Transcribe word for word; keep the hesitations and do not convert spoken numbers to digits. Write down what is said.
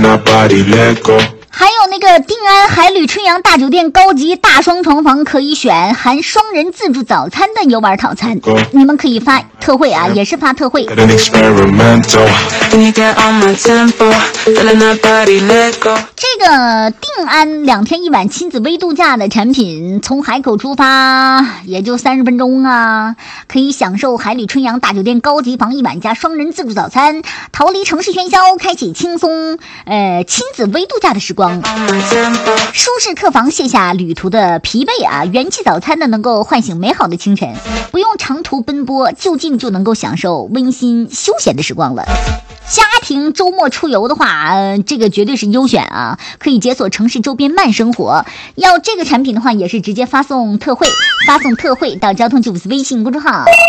还有那个定安海旅春阳大酒店高级大双床房可以选，含双人自助早餐的游玩套餐，你们可以发特惠啊，也是发特惠。这个定安两天一晚亲子微度假的产品，从海口出发也就三十分钟啊，可以享受海旅春阳大酒店高级房一晚加双人自助早餐，逃离城市喧嚣，开启轻松呃亲子微度假的时光。舒适客房卸下旅途的疲惫啊，元气早餐呢能够唤醒美好的清晨，不用长途奔波，就近就能够享受温馨休闲的时光了。家庭周末出游的话、呃、这个绝对是优选啊，可以解锁城市周边慢生活。要这个产品的话，也是直接发送特惠，发送特惠到交通九五四微信公众号，